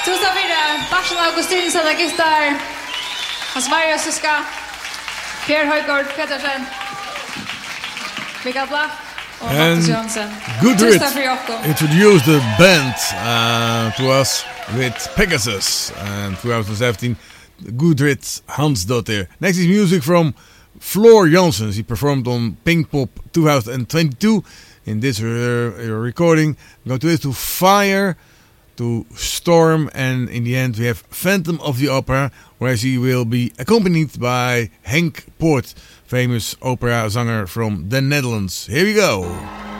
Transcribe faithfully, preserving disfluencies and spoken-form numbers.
tusenfire, Barsel Augustinsen og gitar. Hans Mario Suska. Per Højgaard Petersen. Mikael Black. And Goodrich introduced the band uh, to us with Pegasus. And twenty seventeen, Goodrich Hansdottir. Next is music from Floor Janssens. He performed on Pinkpop twenty twenty-two. In this uh, recording, we go to this to Fire, to Storm, and in the end we have Phantom of the Opera, where he will be accompanied by Henk Poort, famous opera zanger from the Netherlands. Here we go.